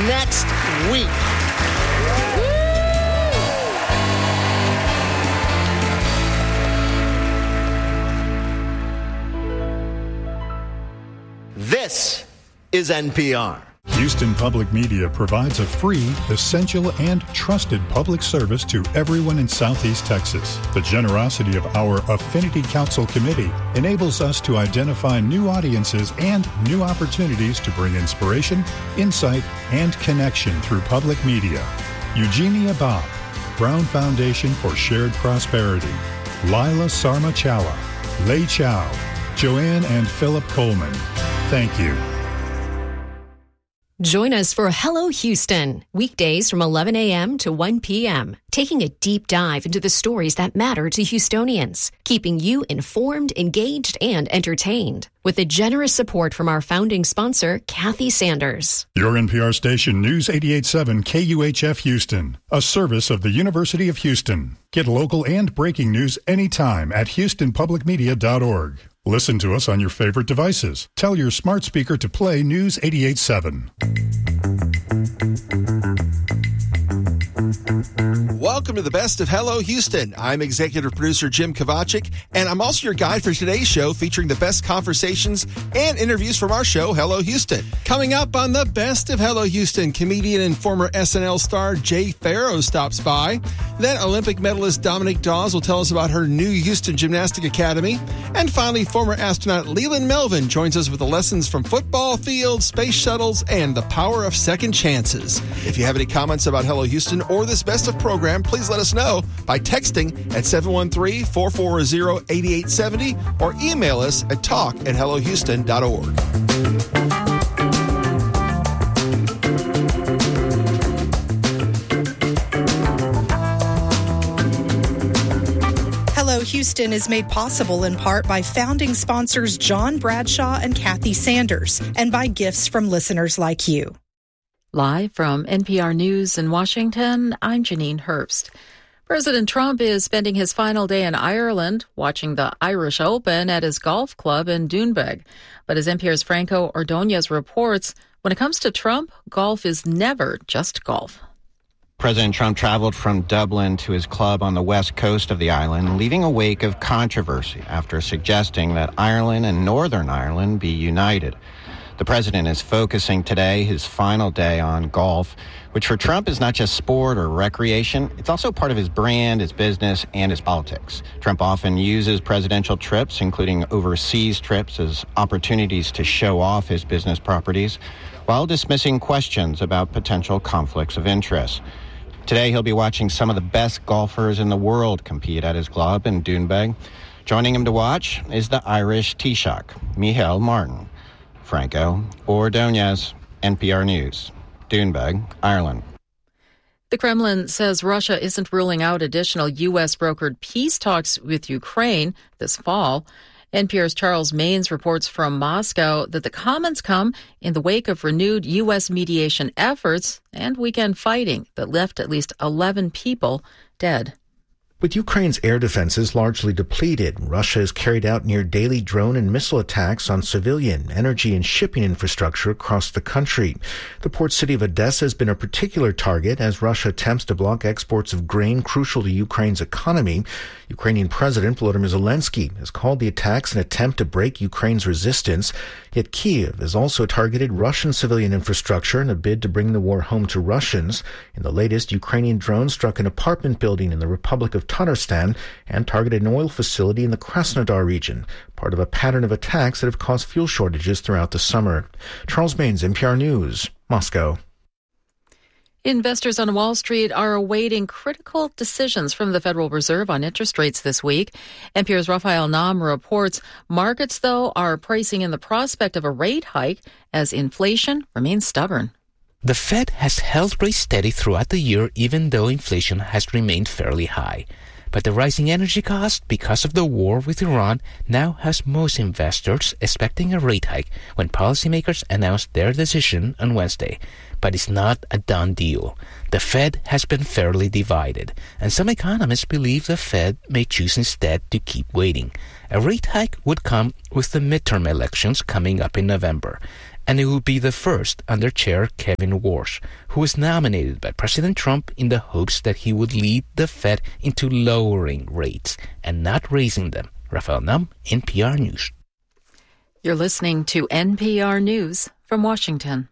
next week. This is NPR. Houston Public Media provides a free, essential, and trusted public service to everyone in Southeast Texas. The generosity of our Affinity Council Committee enables us to identify new audiences and new opportunities to bring inspiration, insight, and connection through public media. Eugenia Bob, Brown Foundation for Shared Prosperity, Lila Sarmachala, Lei Chow, Joanne and Philip Coleman. Thank you. Join us for Hello Houston, weekdays from 11 a.m. to 1 p.m., taking a deep dive into the stories that matter to Houstonians, keeping you informed, engaged, and entertained. With the generous support from our founding sponsor, Kathy Sanders. Your NPR station, News 88.7 KUHF Houston, a service of the University of Houston. Get local and breaking news anytime at houstonpublicmedia.org. Listen to us on your favorite devices. Tell your smart speaker to play News 88.7. Welcome to the best of Hello Houston. I'm executive producer Jim Kovacic, and I'm also your guide for today's show featuring the best conversations and interviews from our show, Hello Houston. Coming up on the best of Hello Houston, comedian and former SNL star Jay Pharoah stops by. Then Olympic medalist Dominique Dawes will tell us about her new Houston Gymnastic Academy. And finally, former astronaut Leland Melvin joins us with the lessons from football fields, space shuttles, and the power of second chances. If you have any comments about Hello Houston or this best of program, please let us know by texting at 713-440-8870 or email us at talk@hellohouston.org. Hello Houston is made possible in part by founding sponsors John Bradshaw and Kathy Sanders, and by gifts from listeners like you. Live from NPR News in Washington, I'm Janine Herbst. President Trump is spending his final day in Ireland watching the Irish Open at his golf club in Doonbeg. But as NPR's Franco Ordonez reports, when it comes to Trump, golf is never just golf. President Trump traveled from Dublin to his club on the west coast of the island, leaving a wake of controversy after suggesting that Ireland and Northern Ireland be united. The president is focusing today, his final day, on golf, which for Trump is not just sport or recreation. It's also part of his brand, his business, and his politics. Trump often uses presidential trips, including overseas trips, as opportunities to show off his business properties, while dismissing questions about potential conflicts of interest. Today, he'll be watching some of the best golfers in the world compete at his club in Doonbeg. Joining him to watch is the Irish Taoiseach, Micheál Martin. Franco Ordonez, NPR News, Doonbeg, Ireland. The Kremlin says Russia isn't ruling out additional U.S.-brokered peace talks with Ukraine this fall. NPR's Charles Maynes reports from Moscow that the comments come in the wake of renewed U.S. mediation efforts and weekend fighting that left at least 11 people dead. With Ukraine's air defenses largely depleted, Russia has carried out near-daily drone and missile attacks on civilian, energy, and shipping infrastructure across the country. The port city of Odessa has been a particular target as Russia attempts to block exports of grain crucial to Ukraine's economy. Ukrainian President Volodymyr Zelensky has called the attacks an attempt to break Ukraine's resistance. Yet Kyiv has also targeted Russian civilian infrastructure in a bid to bring the war home to Russians. In the latest, Ukrainian drones struck an apartment building in the Republic of Tatarstan and targeted an oil facility in the Krasnodar region, part of a pattern of attacks that have caused fuel shortages throughout the summer. Charles Maynes, NPR News, Moscow. Investors on Wall Street are awaiting critical decisions from the Federal Reserve on interest rates this week. NPR's Raphael Nam reports markets, though, are pricing in the prospect of a rate hike as inflation remains stubborn. The Fed has held rates steady throughout the year, even though inflation has remained fairly high. But the rising energy cost because of the war with Iran now has most investors expecting a rate hike when policymakers announced their decision on Wednesday. But it's not a done deal. The Fed has been fairly divided, and some economists believe the Fed may choose instead to keep waiting. A rate hike would come with the midterm elections coming up in November. and it will be the first under Chair Kevin Warsh, who was nominated by President Trump in the hopes that he would lead the Fed into lowering rates and not raising them. Rafael Nam, NPR News. You're listening to NPR News from Washington.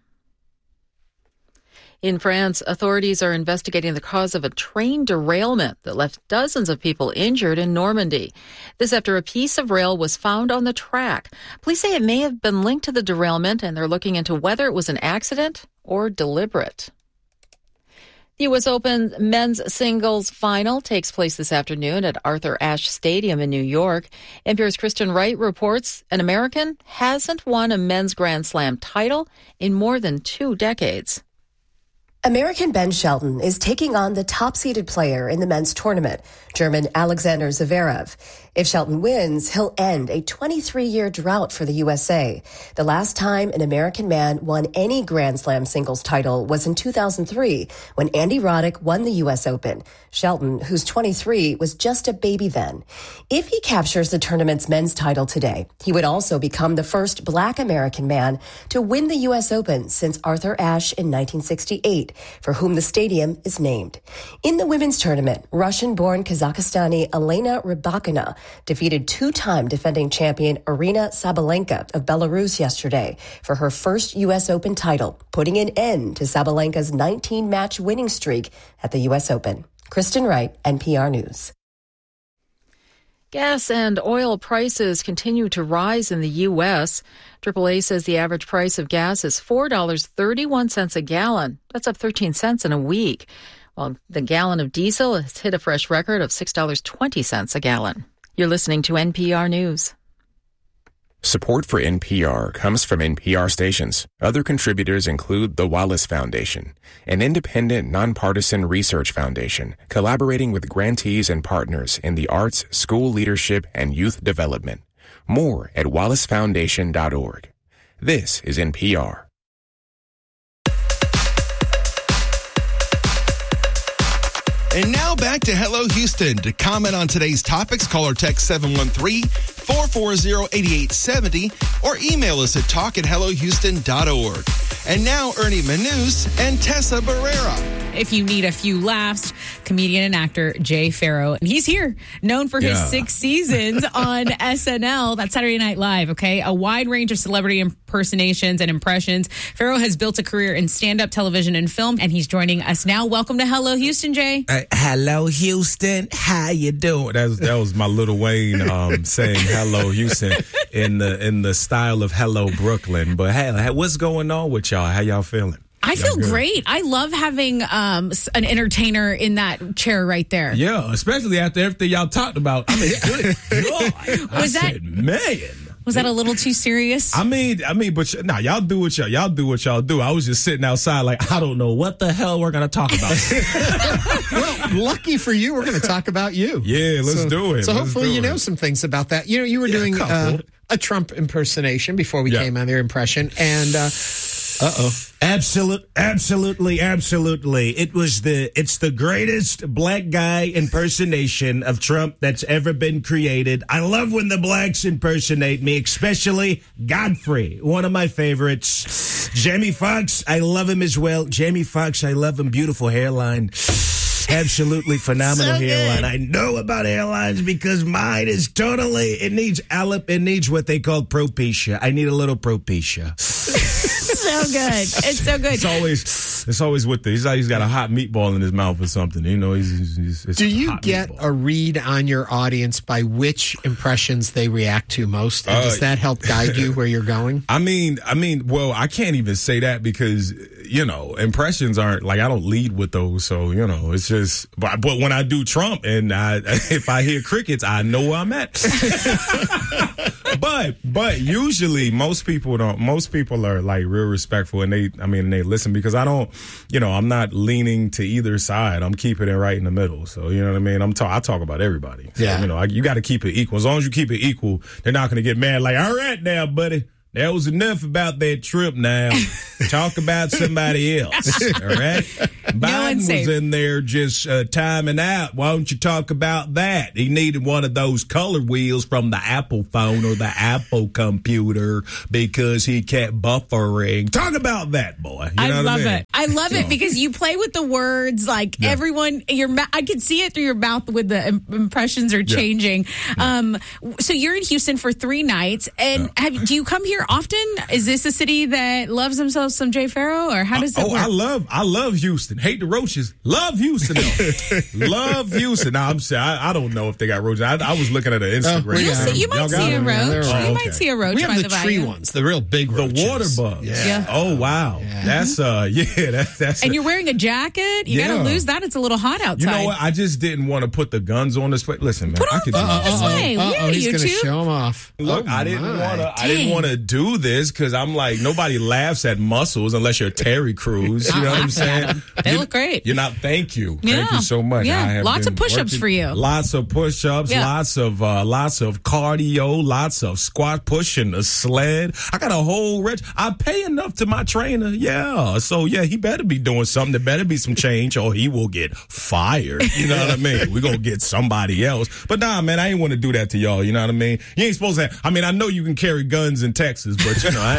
In France, authorities are investigating the cause of a train derailment that left dozens of people injured in Normandy. This after a piece of rail was found on the track. Police say it may have been linked to the derailment, and they're looking into whether it was an accident or deliberate. The U.S. Open men's singles final takes place this afternoon at Arthur Ashe Stadium in New York. NPR's Kristen Wright reports an American hasn't won a men's Grand Slam title in more than 2 decades. American Ben Shelton is taking on the top-seeded player in the men's tournament, German Alexander Zverev. If Shelton wins, he'll end a 23-year drought for the USA. The last time an American man won any Grand Slam singles title was in 2003 when Andy Roddick won the U.S. Open. Shelton, who's 23, was just a baby then. If he captures the tournament's men's title today, he would also become the first black American man to win the U.S. Open since Arthur Ashe in 1968, for whom the stadium is named. In the women's tournament, Russian-born Kazakhstani Elena Rybakina defeated 2-time defending champion Arina Sabalenka of Belarus yesterday for her first U.S. Open title, putting an end to Sabalenka's 19-match winning streak at the U.S. Open. Kristen Wright, NPR News. Gas and oil prices continue to rise in the U.S. AAA says the average price of gas is $4.31 a gallon. That's up 13 cents in a week. While the gallon of diesel has hit a fresh record of $6.20 a gallon. You're listening to NPR News. Support for NPR comes from NPR stations. Other contributors include the Wallace Foundation, an independent, nonpartisan research foundation collaborating with grantees and partners in the arts, school leadership, and youth development. More at wallacefoundation.org. This is NPR. And now back to Hello Houston. To comment on today's topics, call or text 713-440-8870 or email us at talk@hellohouston.org. And now Ernie Manous and Tessa Barrera. If you need a few laughs, comedian and actor Jay Pharoah. And he's here, known for his 6 seasons on SNL. That's Saturday Night Live, okay? A wide range of celebrity impersonations and impressions. Pharoah has built a career in stand-up television and film, and he's joining us now. Welcome to Hello Houston, Jay. Hello, Houston. How you doing? That was my Lil Wayne saying Hello, Houston in the style of Hello, Brooklyn. But hey, what's going on with y'all? How y'all feeling? I feel great. I love having an entertainer in that chair right there. Yeah, especially after everything y'all talked about. I mean, good God. Was that a little too serious? I mean, but y'all do what y'all do. I was just sitting outside like, I don't know what the hell we're going to talk about. Well, lucky for you, we're going to talk about you. Yeah, let's do it. So hopefully you know some things about that. You know, you were doing a Trump impersonation before we came on their impression, and Absolutely. It's the greatest black guy impersonation of Trump that's ever been created. I love when the blacks impersonate me, especially Godfrey, one of my favorites. Jamie Foxx, I love him as well. Jamie Foxx, I love him. Beautiful hairline. Absolutely phenomenal hairline. I know about hairlines because mine is it needs what they call Propecia. I need a little Propecia. So good. It's so good. It's always with he's got a hot meatball in his mouth or something. You know, do you get a read on your audience by which impressions they react to most? And does that help guide you where you're going? I mean, well, I can't even say that because, you know, impressions aren't like I don't lead with those. So, you know, it's just but when I do Trump and if I hear crickets, I know where I'm at. But usually most people are like real respectful and they listen because I don't, you know, I'm not leaning to either side. I'm keeping it right in the middle. So, you know what I mean? I talk about everybody. So, you know, you got to keep it equal. As long as you keep it equal, they're not going to get mad like, all right now, buddy. That was enough about that trip now. Talk about somebody else. All right? Biden was in there just timing out. Why don't you talk about that? He needed one of those color wheels from the Apple phone or the Apple computer because he kept buffering. Talk about that, boy. You know love what I mean? it. I love it because you play with the words like everyone. I can see it through your mouth with the impressions are changing. Yeah. So you're in Houston for 3 nights, and do you come here often? Is this a city that loves themselves some Jay Pharoah, or how does it work? I love Houston. Hate the roaches. Love Houston though. Love Houston. Now I'm saying I don't know if they got roaches. I was looking at an Instagram. You might see a roach. You might see a roach. We have by the tree ones, the real big roaches. The water bugs. Yeah. Oh wow. Yeah. That's that's. And you're wearing a jacket. You got to lose that. It's a little hot outside. You know what? I just didn't want to put the guns on display. Listen, man. Put on display. He's going to show them off. Look, I didn't want to do this because I'm like, nobody laughs at muscles unless you're Terry Crews. You know what I'm saying? They look great. You're not. Thank you. Yeah. Thank you so much. Yeah. I have lots of push-ups for you. Lots of push-ups. Yeah. Lots of cardio. Lots of squat pushing a sled. I got a whole I pay enough to my trainer. Yeah. So he better be doing something. There better be some change, or he will get fired. You know what I mean? We're gonna get somebody else. But nah, man, I ain't want to do that to y'all. You know what I mean? You ain't supposed to. I mean, I know you can carry guns in Texas, but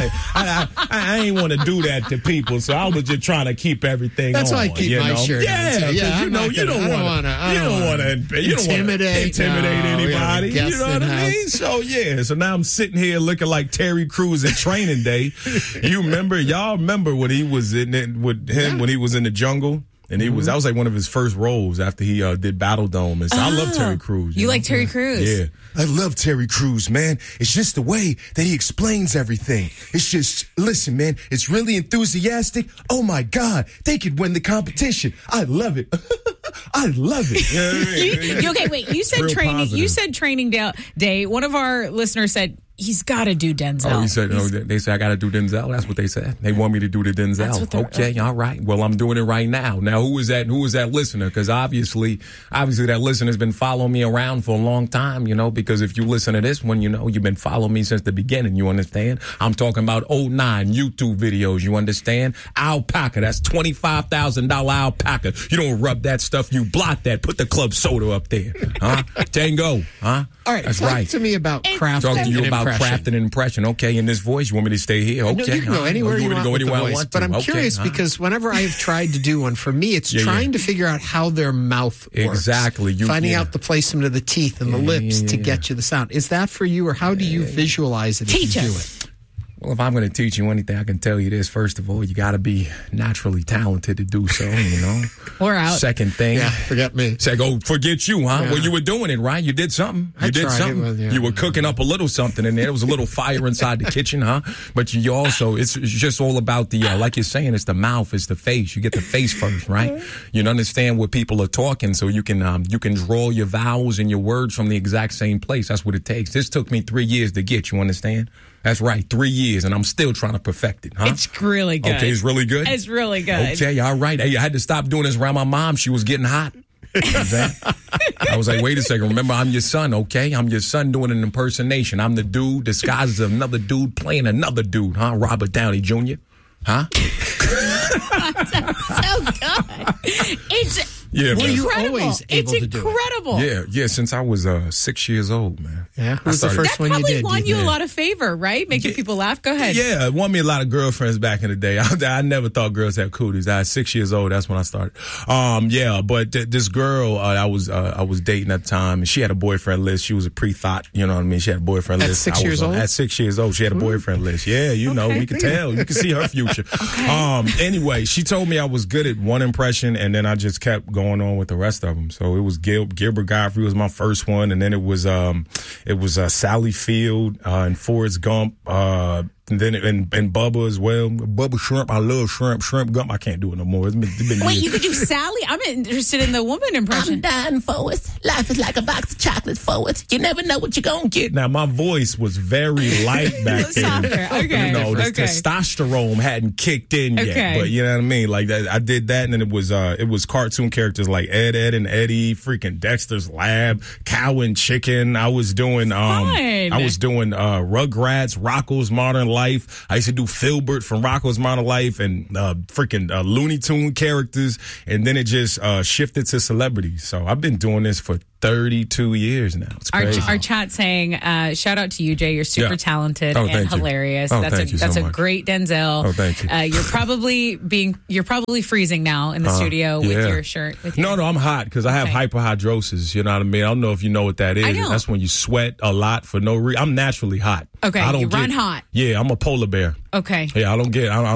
I ain't want to do that to people. So I was just trying to keep everything. That's on, why I keep my shirt. Yeah, you don't want to intimidate anybody. You know what I mean? So so now I'm sitting here looking like Terry Crews at training day. Y'all remember when he was in it with him when he was in the jungle? And that was like one of his first roles after he did Battle Dome. And so I love Terry Crews. You like Terry Crews? Yeah. I love Terry Crews, man. It's just the way that he explains everything. It's just, listen, man, it's really enthusiastic. Oh, my God. They could win the competition. I love it. I love it. You know what I mean? Okay, wait. You said training. Positive. You said training day. One of our listeners said, he's got to do Denzel. Oh, he said, they said I got to do Denzel. That's what they said. They want me to do the Denzel. Okay, all right. Well, I'm doing it right now. Now, who is that listener? Because obviously that listener's been following me around for a long time, because if you listen to this one, you've been following me since the beginning, you understand? I'm talking about 09 YouTube videos, you understand? Alpaca, that's $25,000 alpaca. You don't rub that stuff, you block that. Put the club soda up there. Huh? Tango, huh? All right, that's talk right. to me about craft. Talk to you about craft and impression. Okay, in this voice, you want me to stay here? Okay, no, you can go anywhere you want to go anywhere I want to. But I'm curious because whenever I've tried to do one, for me, it's trying to figure out how their mouth works. Exactly. Finding out the placement of the teeth and the lips to get you the sound. Is that for you, or how do you visualize it as you do it? Well, if I'm going to teach you anything, I can tell you this. First of all, you got to be naturally talented to do so, We're out. Second thing. Yeah, forget me. Forget you, huh? Yeah. Well, you were doing it, right? You did something. You were cooking up a little something in there. There was a little fire inside the kitchen, huh? But you also, it's just all about the, like you're saying, it's the mouth, it's the face. You get the face first, right? You understand what people are talking, so you can draw your vowels and your words from the exact same place. That's what it takes. This took me 3 years to get, you understand? That's right, 3 years, and I'm still trying to perfect it, huh? It's really good. Okay, it's really good? It's really good. Okay, all right. Hey, I had to stop doing this around my mom. She was getting hot. I was like, wait a second. Remember, I'm your son, okay? I'm your son doing an impersonation. I'm the dude disguised as another dude playing another dude, huh? Robert Downey Jr., huh? That's so good. It's you always able to do it? It's incredible. Yeah, since I was 6 years old, man. Yeah, who's the first one you did? That probably won you a lot of favor, right? Making people laugh. Go ahead. Yeah, it won me a lot of girlfriends back in the day. I never thought girls had cooties. I was 6 years old. That's when I started. But this girl I was dating at the time, and she had a boyfriend list. She was a pre-thought, you know what I mean? She had a boyfriend list. 6 years old? At 6 years old, she had a boyfriend list. Yeah, we could tell. You could see her future. Okay. Anyway, she told me I was good at one impression, and then I just kept going on with the rest of them. So it was Gilbert Gottfried was my first one, and then it was Sally Field and Forrest Gump. And then and Bubba as well. Bubba Shrimp. I love Shrimp. Shrimp Gump. I can't do it no more. It's been Wait, years. You could do Sally? I'm interested in the woman impression. I'm dying, Forrest. Life is like a box of chocolates, Forrest. You never know what you're going to get. Now, my voice was very light back then. Okay. The testosterone hadn't kicked in yet. But you know what I mean? Like, I did that, and then it was cartoon characters like Ed, and Eddie, freaking Dexter's Lab, Cow and Chicken. I was doing Rugrats, Rocko's Modern Life. I used to do Filbert from Rocko's Modern Life and freaking Looney Tune characters. And then it just shifted to celebrities. So I've been doing this for 32 years now. It's crazy. Our chat saying, shout out to you, Jay. You're super talented and hilarious. Oh, that's a great Denzel. Oh, thank you. You're probably freezing now in the studio with your shirt. No, I'm hot because I have hyperhidrosis. You know what I mean? I don't know if you know what that is. I know. That's when you sweat a lot for no reason. I'm naturally hot. Okay, you run hot. Yeah, I'm a polar bear. Okay. Yeah, I don't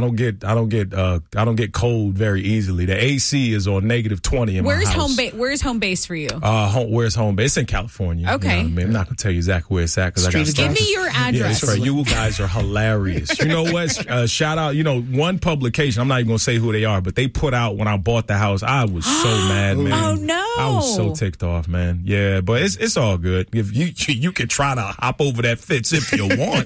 get cold very easily. The AC is on -20 in my house. Where's home base for you? Where's home base? It's in California. Okay. You know what I mean? I'm not gonna tell you exactly where it's at because I got Give me your address. Yeah, that's right. You guys are hilarious. You know what? Shout out. One publication. I'm not even gonna say who they are, but they put out when I bought the house. I was so mad, man. Oh no! I was so ticked off, man. Yeah, but it's all good. If you can try to hop over that fence if you want.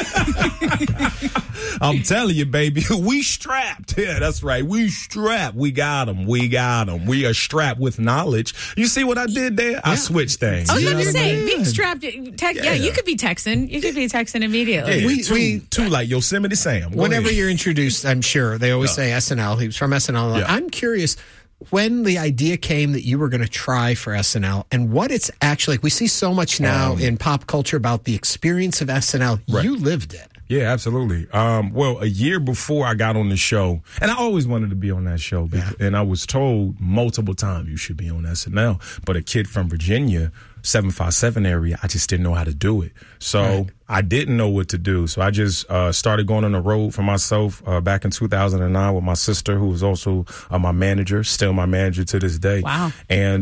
I'm telling you, baby, we strapped. Yeah, that's right. We strapped. We got them. We are strapped with knowledge. You see what I did there? Yeah. I switched things. I was about to say, being strapped. You could be texting. You could be texting immediately. Yeah, too like Yosemite Sam. Whenever you're introduced, I'm sure they always say SNL. He was from SNL. Yeah. I'm curious when the idea came that you were going to try for SNL and what it's actually like. We see so much now in pop culture about the experience of SNL. Right. You lived it. Yeah, absolutely. Well, a year before I got on the show, and I always wanted to be on that show, and I was told multiple times you should be on SNL. But a kid from Virginia, 757 area, I just didn't know how to do it. So I didn't know what to do. So I just started going on the road for myself back in 2009 with my sister, who was also my manager, still my manager to this day. Wow. And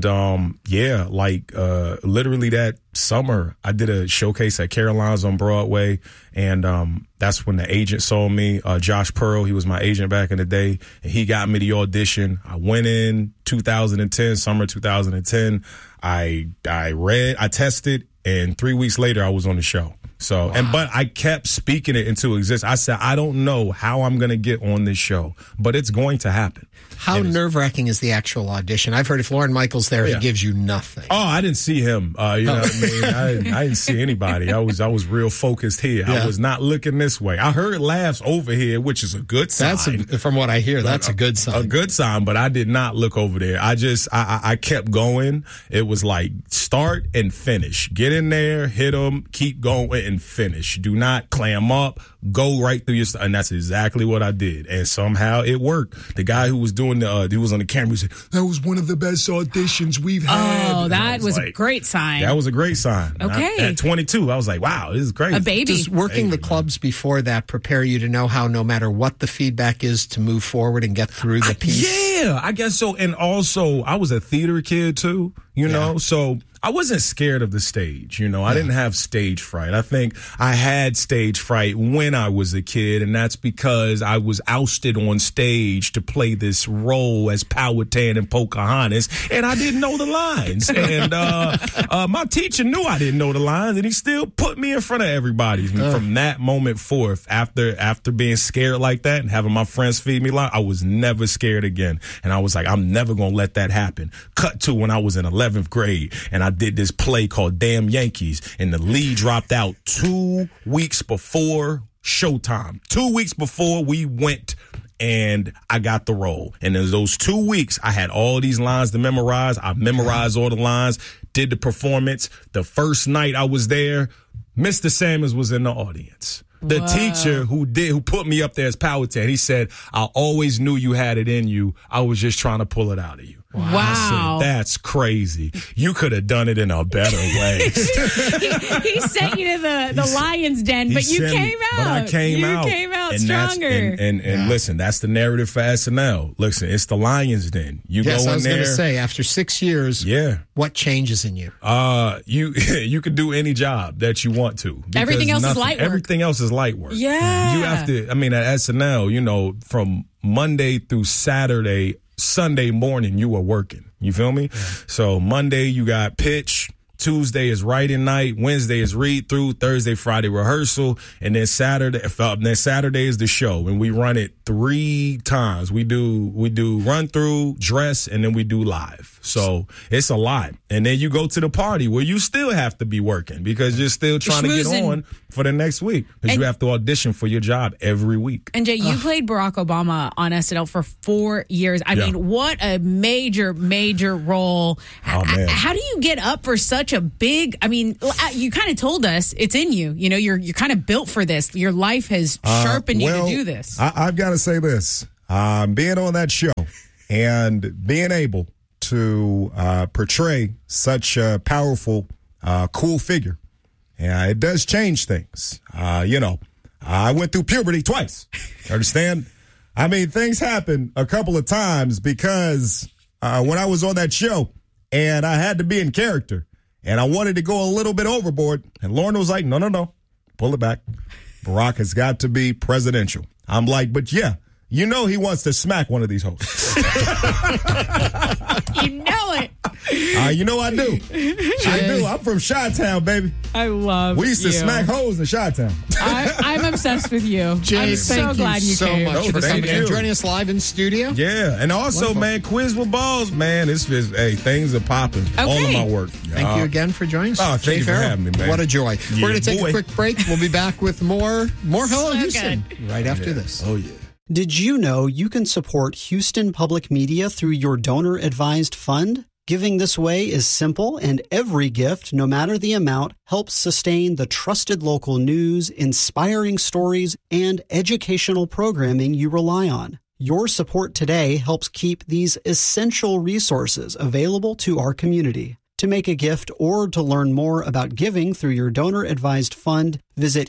literally that summer, I did a showcase at Caroline's on Broadway. And that's when the agent saw me. Josh Pearl, he was my agent back in the day. And he got me the audition. I went in summer 2010. I tested, and 3 weeks later I was on the show. So, but I kept speaking it into existence. I said, I don't know how I'm going to get on this show, but it's going to happen. How nerve-wracking is the actual audition? I've heard if Lorne Michaels there, he gives you nothing. Oh, I didn't see him. You know what I mean? I didn't see anybody. I was real focused here. Yeah. I was not looking this way. I heard laughs over here, which is a good sign. From what I hear, that's a good sign. A good sign, but I did not look over there. I kept going. It was like start and finish. Get in there, hit them, keep going and finish. Do not clam up. Go right through your stuff. And that's exactly what I did. And somehow it worked. The guy who was doing he was on the camera, he said, that was one of the best auditions we've had. Oh, that was a great sign. That was a great sign. Okay. At 22, I was like, wow, this is crazy. A baby. Does working the clubs before that prepare you to know how no matter what the feedback is to move forward and get through the piece? Yeah, I guess so. And also, I was a theater kid too, you know, so I wasn't scared of the stage. You know, I didn't have stage fright. I think I had stage fright when I was a kid, and that's because I was ousted on stage to play this role as Powhatan and Pocahontas, and I didn't know the lines. And my teacher knew I didn't know the lines, and he still put me in front of everybody. And from that moment forth, after being scared like that and having my friends feed me lines, I was never scared again. And I was like, I'm never going to let that happen. Cut to when I was in 11th grade, and I did this play called Damn Yankees, and the lead dropped out 2 weeks before showtime. 2 weeks before we went, and I got the role. And in those 2 weeks, I had all these lines to memorize. I memorized all the lines, did the performance. The first night I was there, Mr. Sammons was in the audience. The teacher who put me up there as Powhatan, he said, I always knew you had it in you. I was just trying to pull it out of you. Wow. I said, that's crazy. You could have done it in a better way. he sent you to the lion's den, but you came out. But I came out. You came out and stronger. And listen, that's the narrative for SNL. Listen, it's the lion's den. You go in there. I was going to say, after 6 years, what changes in you? You can do any job that you want to. Everything else is light work. Everything else is light work. Yeah. You have to, at SNL, you know, from Monday through Saturday, Sunday morning, you are working. You feel me? Yeah. So Monday, you got pitch. Tuesday is writing night. Wednesday is read through. Thursday, Friday rehearsal. And then Saturday is the show. And we run it 3 times. We do run through, dress, and then we do live. So it's a lot. And then you go to the party where you still have to be working because you're still trying to get on for the next week because you have to audition for your job every week. And Jay, you played Barack Obama on SNL for 4 years. I mean, what a major role. Oh, man. How do you get up for such a big, I mean, you kind of told us it's in you. You know, you're kind of built for this. Your life has sharpened you to do this. I've got to say this. Being on that show and being able to portray such a powerful, cool figure, it does change things. I went through puberty twice. Understand? I mean, things happen a couple of times because when I was on that show and I had to be in character and I wanted to go a little bit overboard, and Lorna was like, no, pull it back. Barack has got to be presidential. I'm like, but yeah, you know he wants to smack one of these hosts. You know it. You know I do. I do. I'm from Chi-Town, baby. I love We used to you. smack hoes in Chi-Town. I'm obsessed with you. Jay, I'm so thank glad you you so came. much for thank coming in. you. Joining us live in studio. Yeah, and also, Wonderful. man, Quiz with Balls, man, it's just, things are popping. All of my work. Thank you again for joining us. Oh, thank Jay you for Farrell. having me, man. What a joy. Yeah, We're going to take boy. a quick break. We'll be back with more Hello So Houston good. right after this. Oh, yeah. Did you know you can support Houston Public Media through your donor-advised fund? Giving this way is simple, and every gift, no matter the amount, helps sustain the trusted local news, inspiring stories, and educational programming you rely on. Your support today helps keep these essential resources available to our community. To make a gift or to learn more about giving through your donor-advised fund, visit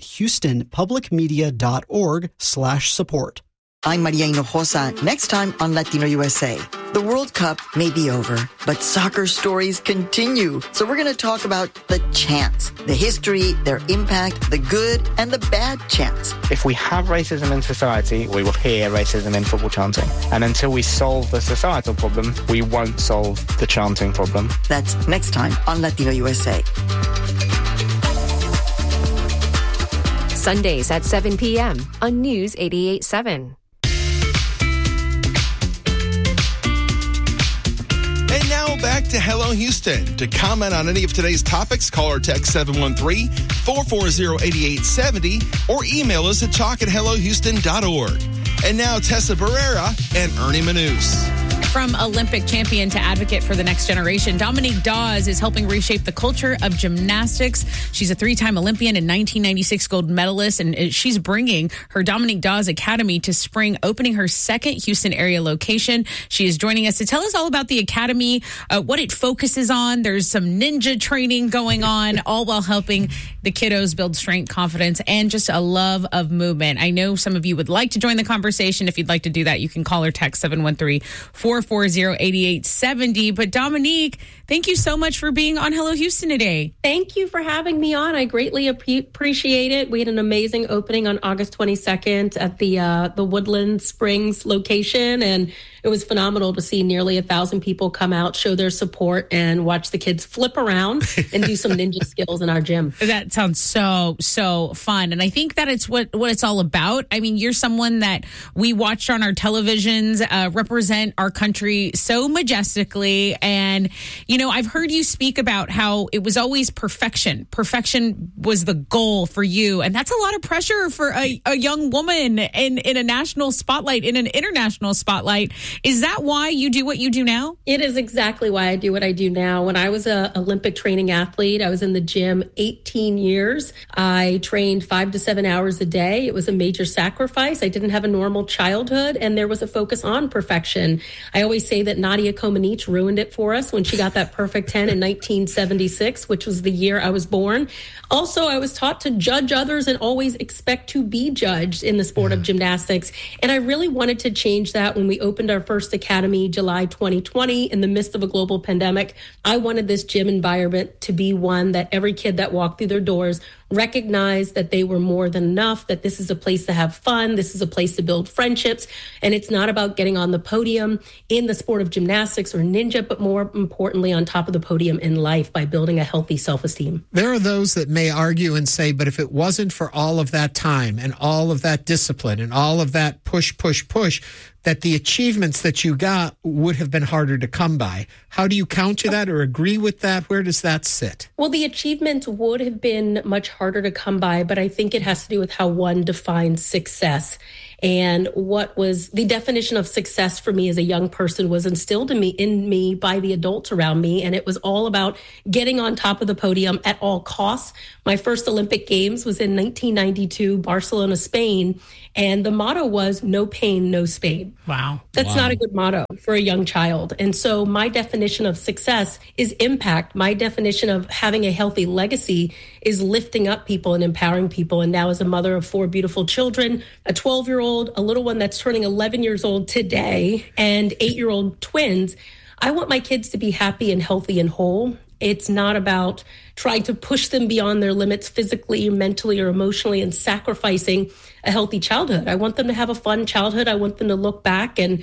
houstonpublicmedia.org/support. I'm Maria Hinojosa. Next time on Latino USA. The World Cup may be over, but soccer stories continue. So we're going to talk about the chants, the history, their impact, the good and the bad chants. If we have racism in society, we will hear racism in football chanting. And until we solve the societal problem, we won't solve the chanting problem. That's next time on Latino USA. Sundays at 7 p.m. on News 88.7. And now back to Hello Houston. To comment on any of today's topics, call or text 713-440-8870 or email us at talk@hellohouston.org. And now Tessa Barrera and Ernie Manous. From Olympic champion to advocate for the next generation, Dominique Dawes is helping reshape the culture of gymnastics. She's a 3-time Olympian and 1996 gold medalist, and she's bringing her Dominique Dawes Academy to spring, opening her second Houston area location. She is joining us to tell us all about the Academy, what it focuses on. There's some ninja training going on, all while helping the kiddos build strength, confidence, and just a love of movement. I know some of you would like to join the conversation. If you'd like to do that, you can call or text 713-440-8870. But Dominique, thank you so much for being on Hello Houston today. Thank you for having me on. I greatly appreciate it. We had an amazing opening on August 22nd at the Woodland Springs location, and it was phenomenal to see nearly 1,000 people come out, show their support, and watch the kids flip around and do some ninja skills in our gym. That sounds so fun. And I think that it's what it's all about. I mean, you're someone that we watched on our televisions represent our country so majestically. And, you know, I've heard you speak about how it was always perfection. Perfection was the goal for you. And that's a lot of pressure for a young woman in a national spotlight, in an international spotlight. Is that why you do what you do now? It is exactly why I do what I do now. When I was an Olympic training athlete, I was in the gym 18 years. I trained 5 to 7 hours a day. It was a major sacrifice. I didn't have a normal childhood, and there was a focus on perfection. I always say that Nadia Comaneci ruined it for us when she got that perfect 10 in 1976, which was the year I was born. Also, I was taught to judge others and always expect to be judged in the sport of gymnastics. And I really wanted to change that when we opened our first academy, July 2020, in the midst of a global pandemic. I wanted this gym environment to be one that every kid that walked through their doors recognized that they were more than enough, that this is a place to have fun, this is a place to build friendships, and it's not about getting on the podium in the sport of gymnastics or ninja, but more importantly, on top of the podium in life by building a healthy self-esteem. There are those that may argue and say, but if it wasn't for all of that time and all of that discipline and all of that push, that the achievements that you got would have been harder to come by. How do you counter that or agree with that? Where does that sit? Well, the achievements would have been much harder to come by, but I think it has to do with how one defines success. And what was the definition of success for me as a young person was instilled in me by the adults around me. And it was all about getting on top of the podium at all costs. My first Olympic Games was in 1992, Barcelona, Spain. And the motto was no pain, no Spain. Wow. That's not a good motto for a young child. And so my definition of success is impact. My definition of having a healthy legacy is lifting up people and empowering people. And now as a mother of 4 beautiful children, a 12-year-old, a little one that's turning 11 years old today, and 8-year-old twins, I want my kids to be happy and healthy and whole. It's not about trying to push them beyond their limits physically, mentally, or emotionally and sacrificing a healthy childhood. I want them to have a fun childhood. I want them to look back and,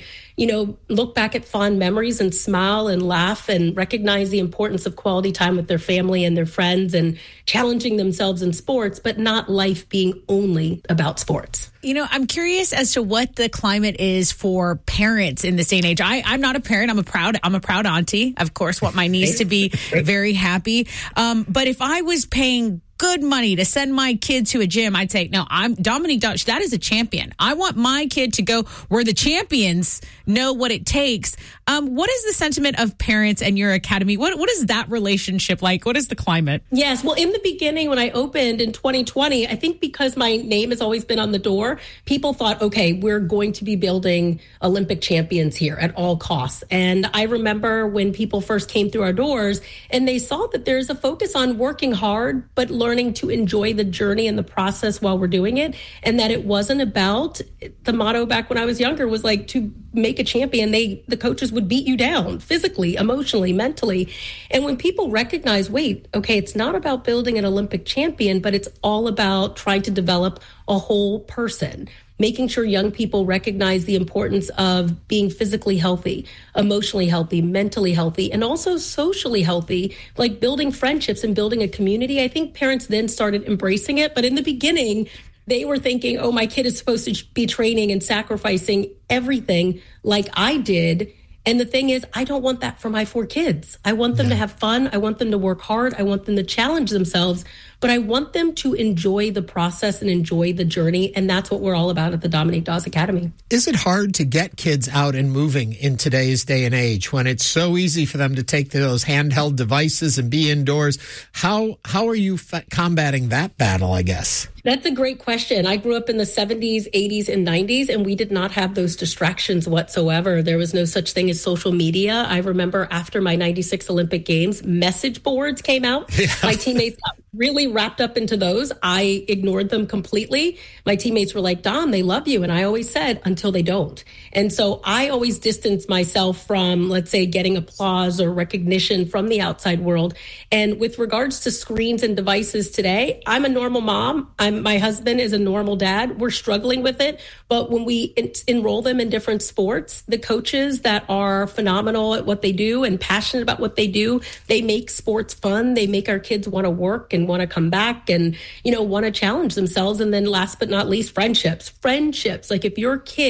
look back at fond memories and smile and laugh and recognize the importance of quality time with their family and their friends and challenging themselves in sports, but not life being only about sports. I'm curious as to what the climate is for parents in this day and age. I'm not a parent. I'm a proud auntie. Of course, want my niece to be very happy. But if I was paying good money to send my kid to a gym, I'd say, no, I'm Dominique Dutch. That is a champion. I want my kid to go where the champions know what it takes. What is the sentiment of parents and your academy? What is that relationship like? What is the climate? Yes. Well, in the beginning, when I opened in 2020, I think because my name has always been on the door, people thought, okay, we're going to be building Olympic champions here at all costs. And I remember when people first came through our doors and they saw that there's a focus on working hard, but learning to enjoy the journey and the process while we're doing it. And that it wasn't about, the motto back when I was younger was like, to make a champion, the coaches would beat you down physically, emotionally, mentally. And when people recognize, wait, okay, it's not about building an Olympic champion, but it's all about trying to develop a whole person, making sure young people recognize the importance of being physically healthy, emotionally healthy, mentally healthy, and also socially healthy, like building friendships and building a community. I think parents then started embracing it. But in the beginning, they were thinking, oh, my kid is supposed to be training and sacrificing everything like I did. And the thing is, I don't want that for my 4 kids. I want them to have fun. I want them to work hard. I want them to challenge themselves. But I want them to enjoy the process and enjoy the journey. And that's what we're all about at the Dominique Dawes Academy. Is it hard to get kids out and moving in today's day and age when it's so easy for them to take those handheld devices and be indoors? How are you combating that battle, I guess? That's a great question. I grew up in the 70s, 80s, and 90s, and we did not have those distractions whatsoever. There was no such thing as social media. I remember after my 96 Olympic Games, message boards came out. Yeah. My teammates got really wrapped up into those. I ignored them completely. My teammates were like, Dom, they love you. And I always said, until they don't. And so I always distanced myself from, let's say, getting applause or recognition from the outside world. And with regards to screens and devices today, I'm a normal mom. My husband is a normal dad. We're struggling with it. But when we enroll them in different sports, the coaches that are phenomenal at what they do and passionate about what they do, they make sports fun. They make our kids want to work and want to come back and, want to challenge themselves. And then last but not least, friendships. Like if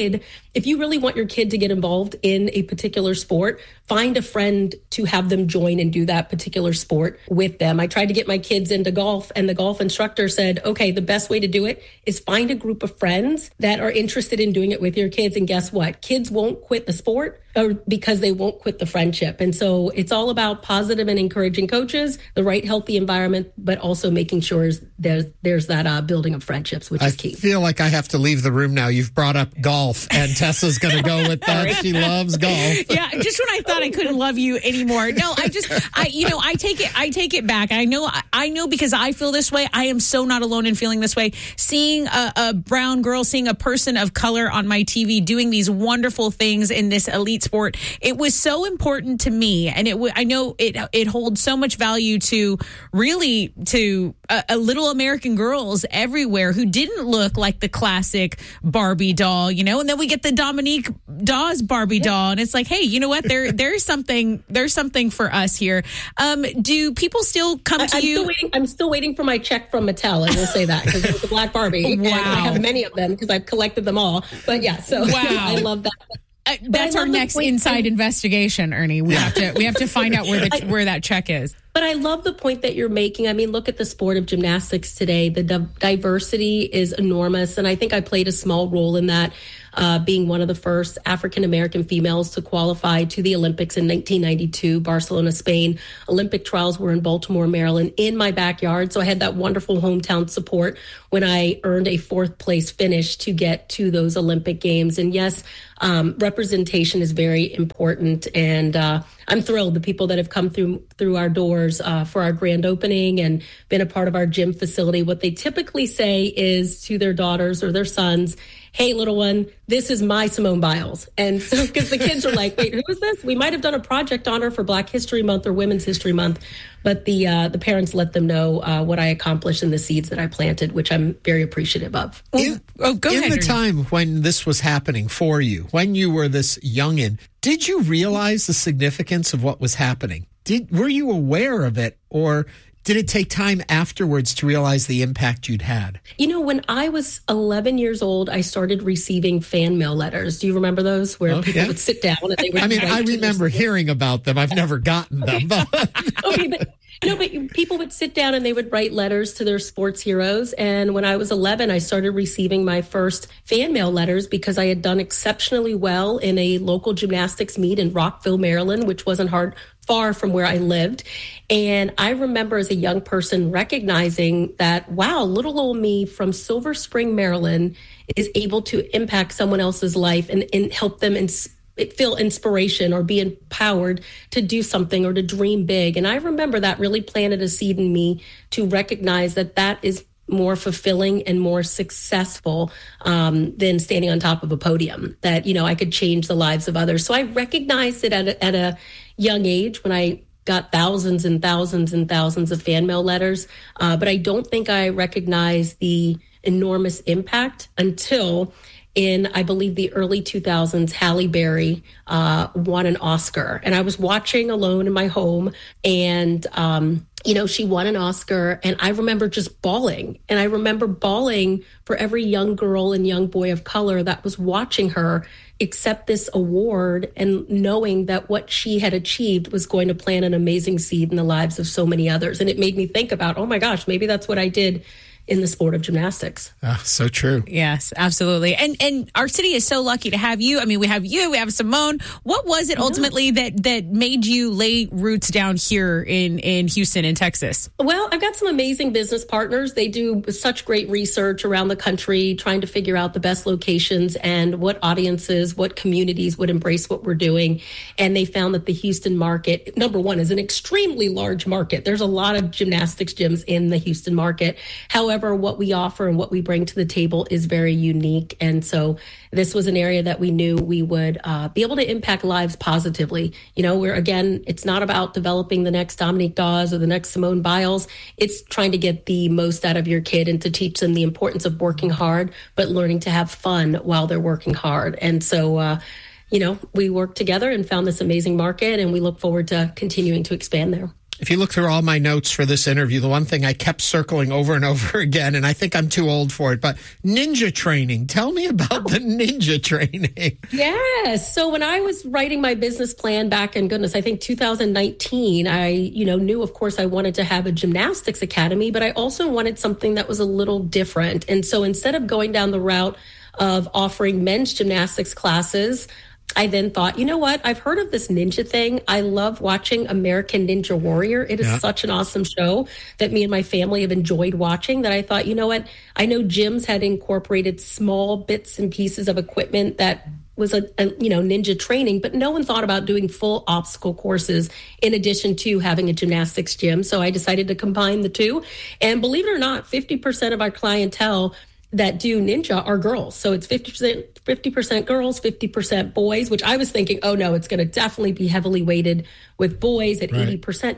you really want your kid to get involved in a particular sport, find a friend to have them join and do that particular sport with them. I tried to get my kids into golf, and the golf instructor said, okay, the best way to do it is find a group of friends that are interested in doing it with your kids. And guess what? Kids won't quit the sport because they won't quit the friendship. And so it's all about positive and encouraging coaches, the right healthy environment, but also making sure there's that building of friendships, which is key. I feel like I have to leave the room now. You've brought up golf, and Tessa's going to go with that. She loves golf. Yeah, just when I thought I couldn't love you anymore. No, I take it back. I know because I feel this way. I am so not alone in feeling this way. Seeing a brown girl, seeing a person of color on my TV doing these wonderful things in this elite sport, it was so important to me, and I know it holds so much value to really to a little American girls everywhere who didn't look like the classic Barbie doll, you know, and then we get the Dominique Dawes Barbie doll, and it's like, hey, you know what? There's something for us here. Do people still come to you? I'm still waiting for my check from Mattel. I will say that because it's a black Barbie. Wow. And I have many of them because I've collected them all. But yeah, so wow. I love that. That's our next inside investigation, Ernie. We have to find out where that check is. But I love the point that you're making. I mean, look at the sport of gymnastics today. The diversity is enormous, and I think I played a small role in that, being one of the first African-American females to qualify to the Olympics in 1992, Barcelona, Spain. Olympic trials were in Baltimore, Maryland, in my backyard. So I had that wonderful hometown support when I earned a 4th place finish to get to those Olympic Games. And yes, representation is very important. And I'm thrilled the people that have come through our doors for our grand opening and been a part of our gym facility. What they typically say is to their daughters or their sons, hey, little one, this is my Simone Biles. And so, because the kids are like, wait, who is this? We might have done a project on her for Black History Month or Women's History Month, but the parents let them know what I accomplished and the seeds that I planted, which I'm very appreciative of. Go ahead. In the time when this was happening for you, when you were this youngin', did you realize the significance of what was happening? Were you aware of it, or did it take time afterwards to realize the impact you'd had? You know, when I was 11 years old, I started receiving fan mail letters. Do you remember those where people would sit down and they would I remember hearing about them. I've never gotten them. Okay, but people would sit down and they would write letters to their sports heroes. And when I was 11, I started receiving my first fan mail letters because I had done exceptionally well in a local gymnastics meet in Rockville, Maryland, which wasn't far from where I lived. And I remember as a young person recognizing that, wow, little old me from Silver Spring, Maryland is able to impact someone else's life and help them feel inspiration or be empowered to do something or to dream big. And I remember that really planted a seed in me to recognize that is more fulfilling and more successful than standing on top of a podium, that, you know, I could change the lives of others. So I recognized it at a young age when I got thousands and thousands and thousands of fan mail letters. But I don't think I recognized the enormous impact until in, I believe, the early 2000s, Halle Berry won an Oscar. And I was watching alone in my home, and she won an Oscar, and I remember just bawling. And I remember bawling for every young girl and young boy of color that was watching her accept this award and knowing that what she had achieved was going to plant an amazing seed in the lives of so many others. And it made me think about, oh my gosh, maybe that's what I did in the sport of gymnastics. So true. Yes, absolutely. And our city is so lucky to have you. I mean, we have you, we have Simone. What was it ultimately that made you lay roots down here in Houston, in Texas? Well, I've got some amazing business partners. They do such great research around the country, trying to figure out the best locations and what audiences, what communities would embrace what we're doing. And they found that the Houston market, number one, is an extremely large market. There's a lot of gymnastics gyms in the Houston market. However, what we offer and what we bring to the table is very unique. And so this was an area that we knew we would be able to impact lives positively. You know, it's not about developing the next Dominique Dawes or the next Simone Biles. It's trying to get the most out of your kid and to teach them the importance of working hard, but learning to have fun while they're working hard. And so, we worked together and found this amazing market, and we look forward to continuing to expand there. If you look through all my notes for this interview, the one thing I kept circling over and over again, and I think I'm too old for it, but ninja training. Tell me about the ninja training. Yes. So when I was writing my business plan back in, I think 2019, I, knew, of course, I wanted to have a gymnastics academy, but I also wanted something that was a little different. And so instead of going down the route of offering men's gymnastics classes, I then thought, you know what? I've heard of this ninja thing. I love watching American Ninja Warrior. It is such an awesome show that me and my family have enjoyed watching, that I thought, you know what? I know gyms had incorporated small bits and pieces of equipment that was a ninja training, but no one thought about doing full obstacle courses in addition to having a gymnastics gym. So I decided to combine the two. And believe it or not, 50% of our clientele that do ninja are girls. So it's 50% girls, 50% boys, which I was thinking, oh no, it's going to definitely be heavily weighted with boys at 80%. No,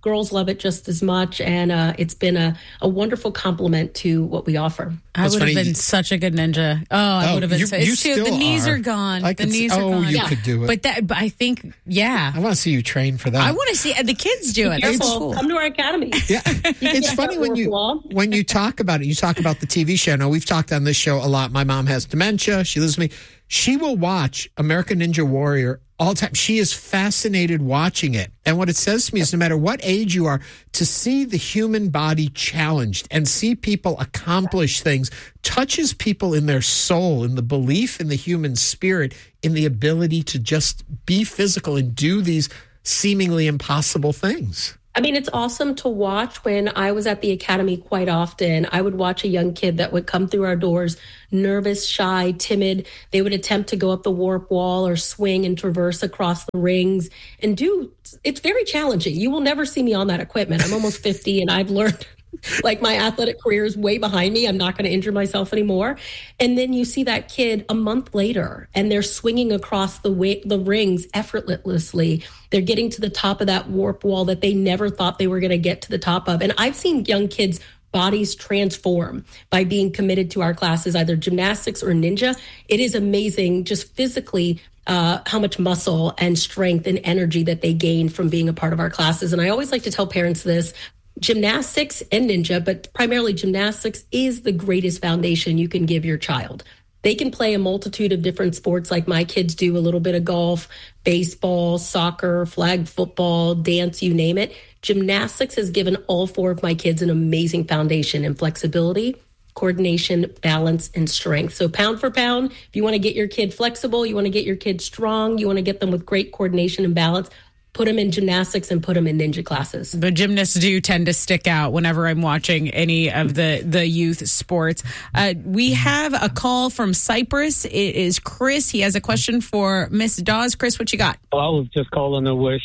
Girls love it just as much, and it's been a wonderful complement to what we offer. I would have been such a good ninja. I would have been. The knees are gone. The knees are gone. You could do it. But I think, I want to see you train for that. I want to see the kids do it. That's cool. Come to our academy. Yeah, it's funny when you talk about it. You talk about the TV show. Now, we've talked on this show a lot. My mom has dementia. She lives with me. She will watch American Ninja Warrior all the time. She is fascinated watching it. And what it says to me is no matter what age you are, to see the human body challenged and see people accomplish things touches people in their soul, in the belief in the human spirit, in the ability to just be physical and do these seemingly impossible things. I mean, it's awesome to watch. When I was at the academy quite often, I would watch a young kid that would come through our doors, nervous, shy, timid. They would attempt to go up the warp wall or swing and traverse across the rings and it's very challenging. You will never see me on that equipment. I'm almost 50 and I've learned like my athletic career is way behind me. I'm not going to injure myself anymore. And then you see that kid a month later and they're swinging across the rings effortlessly. They're getting to the top of that warp wall that they never thought they were going to get to the top of. And I've seen young kids' bodies transform by being committed to our classes, either gymnastics or ninja. It is amazing just physically how much muscle and strength and energy that they gain from being a part of our classes. And I always like to tell parents this. Gymnastics and ninja, but primarily gymnastics, is the greatest foundation you can give your child. They can play a multitude of different sports like my kids do, a little bit of golf, baseball, soccer, flag football, dance, you name it. Gymnastics has given all 4 of my kids an amazing foundation in flexibility, coordination, balance, and strength. So pound for pound, if you want to get your kid flexible, you want to get your kid strong, you want to get them with great coordination and balance, put them in gymnastics and put them in ninja classes. The gymnasts do tend to stick out whenever I'm watching any of the youth sports. We have a call from Cyprus. It is Chris. He has a question for Miss Dawes. Chris, what you got? Well, I was just calling to wish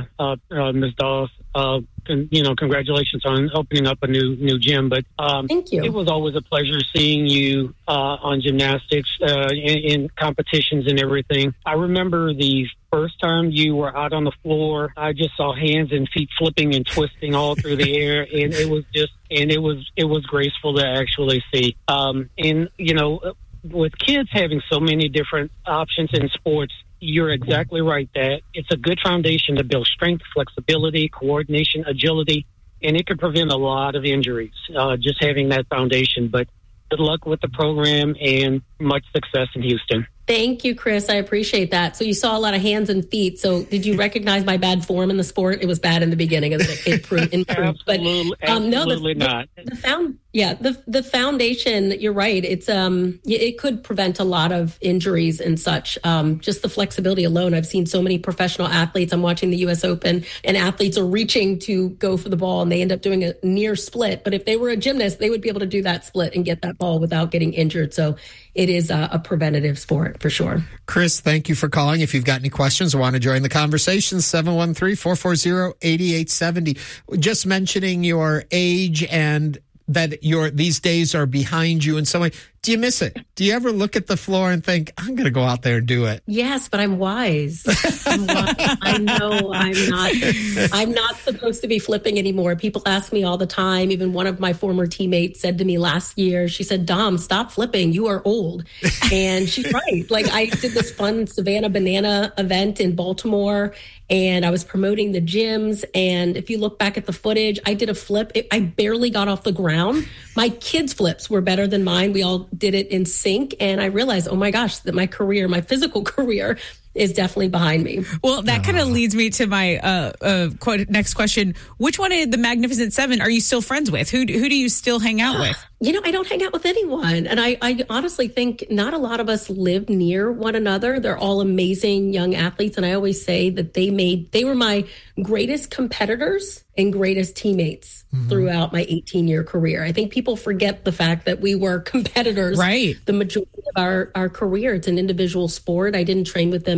Miss Dawes, congratulations on opening up a new gym. But thank you. It was always a pleasure seeing you on gymnastics in competitions and everything. I remember the first time you were out on the floor, I just saw hands and feet flipping and twisting all through the air, and it was graceful to actually see. With kids having so many different options in sports, you're exactly right that it's a good foundation to build strength, flexibility, coordination, agility, and it could prevent a lot of injuries, just having that foundation. But good luck with the program and much success in Houston. Thank you, Chris. I appreciate that. So you saw a lot of hands and feet. So did you recognize my bad form in the sport? It was bad in the beginning, and then it improved. Absolutely not. The foundation. You're right. It's it could prevent a lot of injuries and such. Just the flexibility alone. I've seen so many professional athletes. I'm watching the U.S. Open, and athletes are reaching to go for the ball, and they end up doing a near split. But if they were a gymnast, they would be able to do that split and get that ball without getting injured. So it is a preventative sport for sure. Chris, thank you for calling. If you've got any questions or want to join the conversation, 713-440-8870. Just mentioning your age and that these days are behind you in some way. Do you miss it? Do you ever look at the floor and think, I'm going to go out there and do it? Yes, but I'm wise. I know I'm not supposed to be flipping anymore. People ask me all the time. Even one of my former teammates said to me last year, she said, Dom, stop flipping. You are old. And she's right. Like, I did this fun Savannah Banana event in Baltimore, and I was promoting the gyms. And if you look back at the footage, I did a flip. I barely got off the ground. My kids' flips were better than mine. We all did it in sync. And I realized, oh my gosh, that my physical career is definitely behind me. Well, that kind of leads me to my next question. Which one of the Magnificent Seven are you still friends with? Who do you still hang out with? I don't hang out with anyone. And I honestly think not a lot of us live near one another. They're all amazing young athletes. And I always say that they were my greatest competitors and greatest teammates throughout my 18-year career. I think people forget the fact that we were competitors. Right. The majority of our career. It's an individual sport. I didn't train with them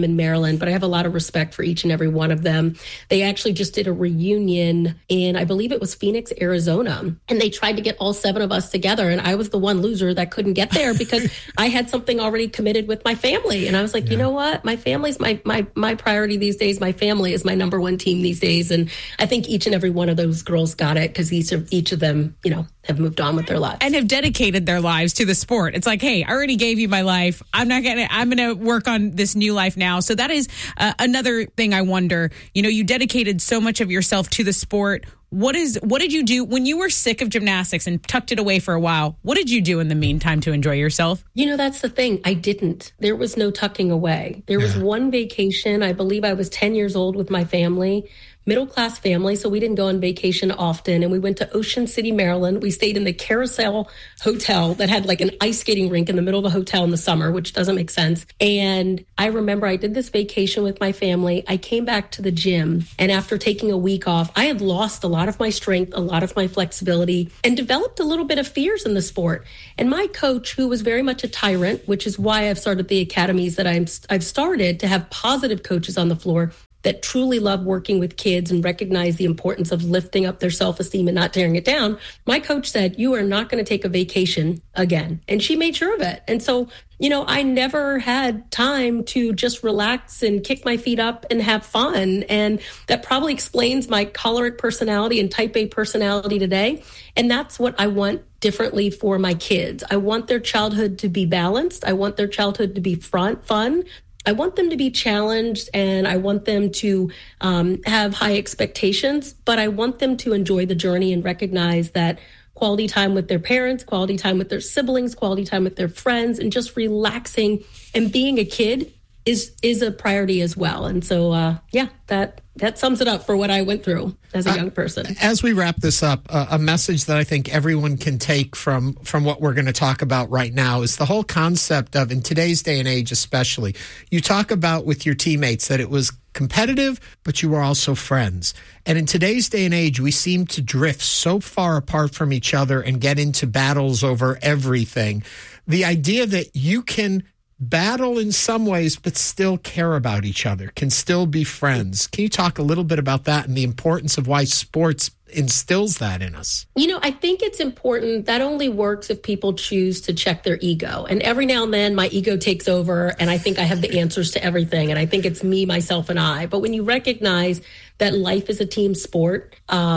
in Maryland, but I have a lot of respect for each and every one of them. They actually just did a reunion in, I believe it was Phoenix, Arizona, and they tried to get all 7 of us together. And I was the one loser that couldn't get there because I had something already committed with my family. And I was like, you know what? My family's my priority these days. My family is my number one team these days. And I think each and every one of those girls got it because each of them, have moved on with their lives. And have dedicated their lives to the sport. It's like, hey, I already gave you my life. I'm going to work on this new life now. So that is another thing I wonder. You dedicated so much of yourself to the sport. What did you do when you were sick of gymnastics and tucked it away for a while? What did you do in the meantime to enjoy yourself? That's the thing. I didn't. There was no tucking away. There was one vacation. I believe I was 10 years old with my family. Middle-class family, so we didn't go on vacation often. And we went to Ocean City, Maryland. We stayed in the Carousel Hotel that had like an ice skating rink in the middle of a hotel in the summer, which doesn't make sense. And I remember I did this vacation with my family. I came back to the gym, and after taking a week off, I had lost a lot of my strength, a lot of my flexibility, and developed a little bit of fears in the sport. And my coach, who was very much a tyrant, which is why I've started the academies that I've started to have positive coaches on the floor that truly love working with kids and recognize the importance of lifting up their self-esteem and not tearing it down. My coach said, you are not going to take a vacation again. And she made sure of it. And so, I never had time to just relax and kick my feet up and have fun. And that probably explains my choleric personality and type A personality today. And that's what I want differently for my kids. I want their childhood to be balanced. I want their childhood to be fun. I want them to be challenged, and I want them to have high expectations, but I want them to enjoy the journey and recognize that quality time with their parents, quality time with their siblings, quality time with their friends, and just relaxing and being a kid is a priority as well. And so, that sums it up for what I went through as a young person. As we wrap this up, a message that I think everyone can take from what we're going to talk about right now is the whole concept of, in today's day and age especially, you talk about with your teammates that it was competitive, but you were also friends. And in today's day and age, we seem to drift so far apart from each other and get into battles over everything. The idea that you can battle in some ways, but still care about each other, can still be friends. Can you talk a little bit about that and the importance of why sports instills that in us? I think it's important. That only works if people choose to check their ego. And every now and then my ego takes over and I think I have the answers to everything. And I think it's me, myself, and I. But when you recognize that life is a team sport,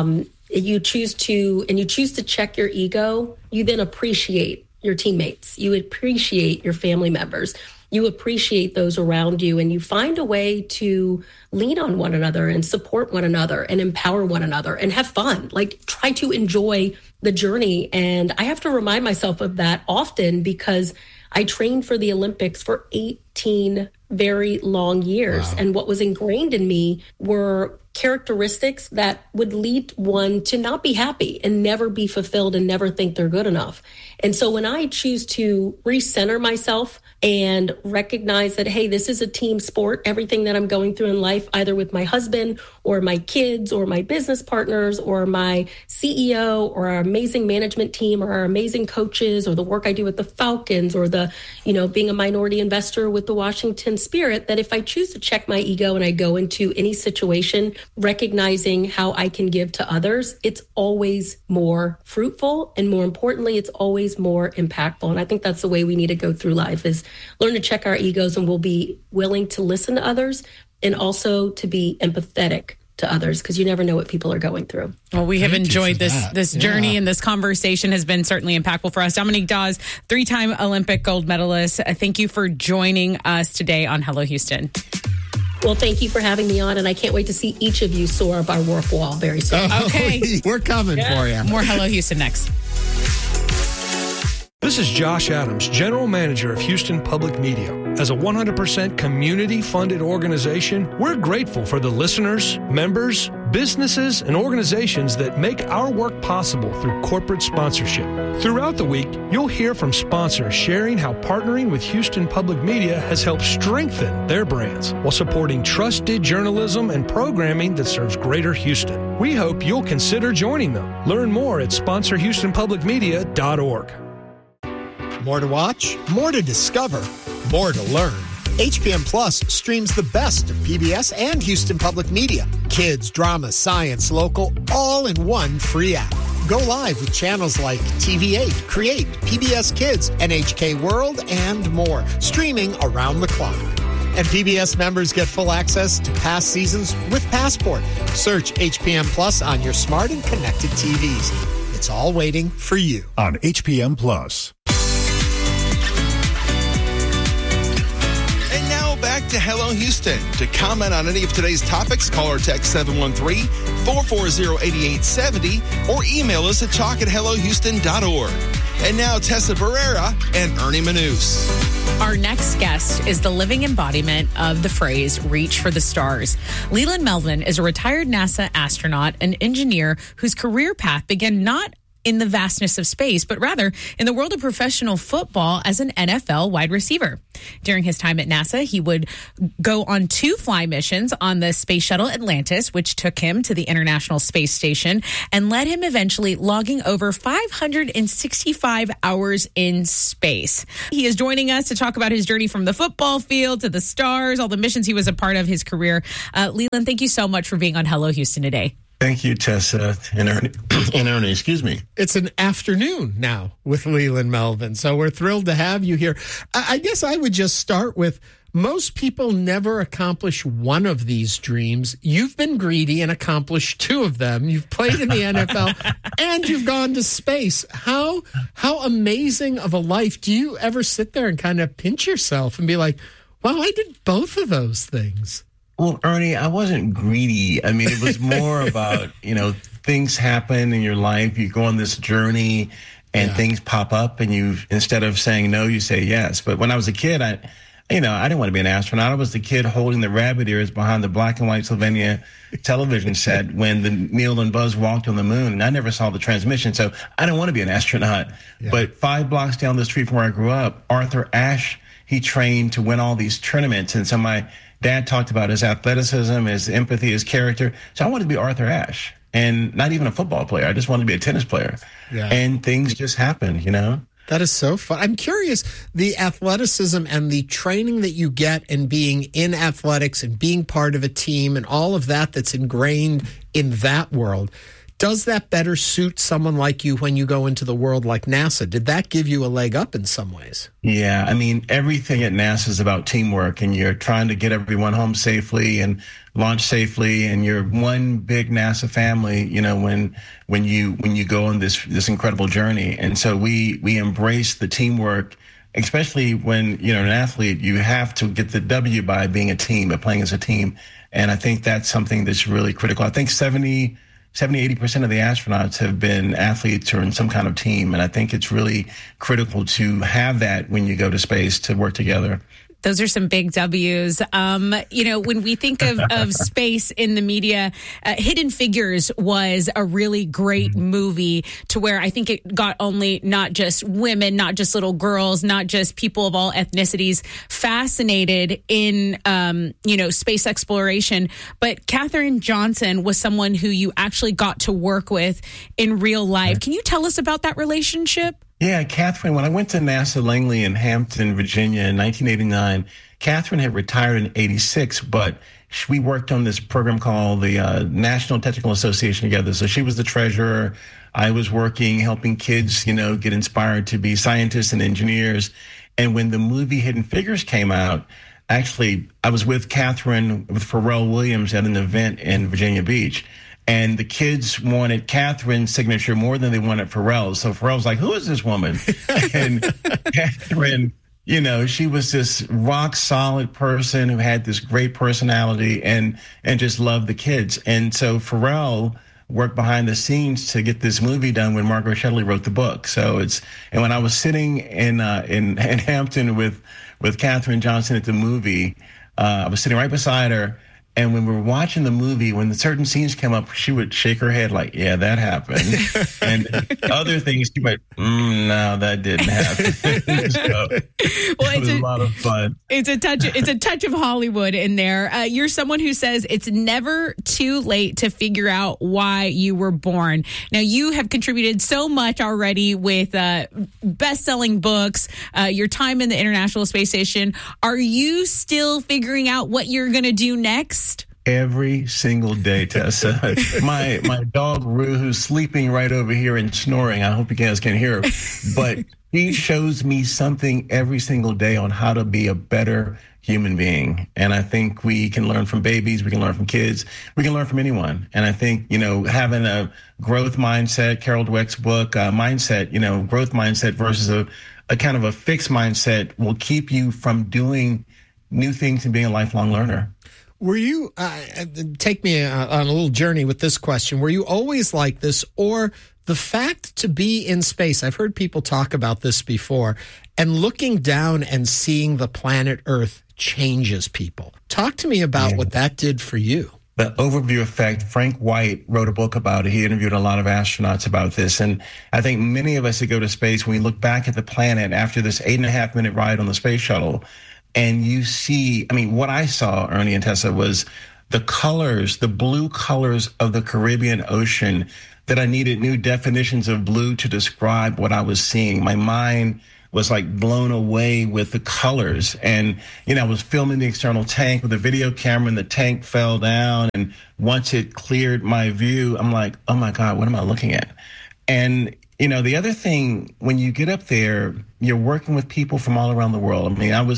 you choose to check your ego, you then appreciate your teammates. You appreciate your family members. You appreciate those around you, and you find a way to lean on one another and support one another and empower one another and have fun. Like, try to enjoy the journey. And I have to remind myself of that often because I trained for the Olympics for 18 very long years. Wow. And what was ingrained in me were characteristics that would lead one to not be happy and never be fulfilled and never think they're good enough. And so when I choose to recenter myself and recognize that, hey, this is a team sport, everything that I'm going through in life, either with my husband or my kids or my business partners or my CEO or our amazing management team or our amazing coaches or the work I do with the Falcons or the, being a minority investor with the Washington Spirit, that if I choose to check my ego and I go into any situation, recognizing how I can give to others, it's always more fruitful. And more importantly, it's always more impactful. And I think that's the way we need to go through life, is learn to check our egos, and we'll be willing to listen to others and also to be empathetic to others, because you never know what people are going through. Well, we have enjoyed this journey, and this conversation has been certainly impactful for us. Dominique Dawes, 3-time Olympic gold medalist. Thank you for joining us today on Hello Houston. Well, thank you for having me on, and I can't wait to see each of you soar up our warp wall very soon. Okay. We're coming for you. More Hello Houston next. This is Josh Adams, General Manager of Houston Public Media. As a 100% community-funded organization, we're grateful for the listeners, members, businesses, and organizations that make our work possible through corporate sponsorship. Throughout the week, you'll hear from sponsors sharing how partnering with Houston Public Media has helped strengthen their brands while supporting trusted journalism and programming that serves Greater Houston. We hope you'll consider joining them. Learn more at sponsorhoustonpublicmedia.org. More to watch, more to discover, more to learn. HPM Plus streams the best of PBS and Houston Public Media. Kids, drama, science, local, all in one free app. Go live with channels like TV8, Create, PBS Kids, NHK World, and more, streaming around the clock. And PBS members get full access to past seasons with Passport. Search HPM Plus on your smart and connected TVs. It's all waiting for you on HPM Plus. And now back to Hello Houston. To comment on any of today's topics, call or text 713-440-8870 or email us at talk@hellohouston.org. And now Tessa Barrera and Ernie Manous. Our next guest is the living embodiment of the phrase, reach for the stars. Leland Melvin is a retired NASA astronaut and engineer whose career path began not in the vastness of space, but rather in the world of professional football as an NFL wide receiver. During his time at NASA, he would go on 2 fly missions on the Space Shuttle Atlantis, which took him to the International Space Station and led him eventually logging over 565 hours in space. He is joining us to talk about his journey from the football field to the stars, all the missions he was a part of his career. Leland, thank you so much for being on Hello Houston today. Thank you, Tessa and Ernie, excuse me. It's an afternoon now with Leland Melvin, so we're thrilled to have you here. I guess I would just start with, most people never accomplish one of these dreams. You've been greedy and accomplished 2 of them. You've played in the NFL and you've gone to space. How amazing of a life. Do you ever sit there and kind of pinch yourself and be like, wow, I did both of those things? Well, Ernie, I wasn't greedy. I mean, it was more about, things happen in your life. You go on this journey and things pop up and you, instead of saying no, you say yes. But when I was a kid, I didn't want to be an astronaut. I was the kid holding the rabbit ears behind the black and white Sylvania television set when the Neil and Buzz walked on the moon. And I never saw the transmission. So I didn't want to be an astronaut. Yeah. But 5 blocks down the street from where I grew up, Arthur Ashe, he trained to win all these tournaments. And so my dad talked about his athleticism, his empathy, his character. So I wanted to be Arthur Ashe, and not even a football player. I just wanted to be a tennis player. Yeah. And things just happened, That is so fun. I'm curious, the athleticism and the training that you get in being in athletics and being part of a team and all of that's ingrained in that world. Does that better suit someone like you when you go into the world like NASA? Did that give you a leg up in some ways? Yeah, I mean, everything at NASA is about teamwork, and you're trying to get everyone home safely and launch safely, and you're one big NASA family, when you go on this incredible journey. And so we embrace the teamwork, especially when, an athlete, you have to get the W by being a team, by playing as a team. And I think that's something that's really critical. I think 70, 80% of the astronauts have been athletes or in some kind of team. And I think it's really critical to have that when you go to space, to work together. Those are some big W's. When we think of space in the media, Hidden Figures was a really great movie, to where I think it got only not just women, not just little girls, not just people of all ethnicities fascinated in, space exploration. But Katherine Johnson was someone who you actually got to work with in real life. Can you tell us about that relationship? Yeah, Katherine, when I went to NASA Langley in Hampton, Virginia in 1989, Katherine had retired in 86, but we worked on this program called the National Technical Association together. So she was the treasurer. I was working, helping kids, get inspired to be scientists and engineers. And when the movie Hidden Figures came out, actually, I was with Katherine, with Pharrell Williams at an event in Virginia Beach. And the kids wanted Katherine's signature more than they wanted Pharrell's. So Pharrell's like, who is this woman? And Katherine, she was this rock solid person who had this great personality and just loved the kids. And so Pharrell worked behind the scenes to get this movie done when Margaret Shetterly wrote the book. And when I was sitting in Hampton with Katherine Johnson at the movie, I was sitting right beside her. And when we were watching the movie, when the certain scenes came up, she would shake her head like, yeah, that happened. And other things, she might, no, that didn't happen. So, it was a lot of fun. It's a touch of Hollywood in there. You're someone who says it's never too late to figure out why you were born. Now, you have contributed so much already with best-selling books, your time in the International Space Station. Are you still figuring out what you're going to do next? Every single day, Tessa. My dog, Rue, who's sleeping right over here and snoring. I hope you guys can hear her. But he shows me something every single day on how to be a better human being. And I think we can learn from babies. We can learn from kids. We can learn from anyone. And I think, having a growth mindset, Carol Dweck's book, mindset, growth mindset versus a kind of a fixed mindset will keep you from doing new things and being a lifelong learner. Were you, take me on a little journey with this question, were you always like this, or the fact to be in space, I've heard people talk about this before, and looking down and seeing the planet Earth changes people. Talk to me about what that did for you. The overview effect, Frank White wrote a book about it. He interviewed a lot of astronauts about this. And I think many of us that go to space, when we look back at the planet after this 8.5-minute ride on the space shuttle, and you see, what I saw, Ernie and Tessa, was the colors, the blue colors of the Caribbean Ocean, that I needed new definitions of blue to describe what I was seeing. My mind was like blown away with the colors. And, I was filming the external tank with a video camera, and the tank fell down. And once it cleared my view, I'm like, oh my God, what am I looking at? And, the other thing, when you get up there, you're working with people from all around the world.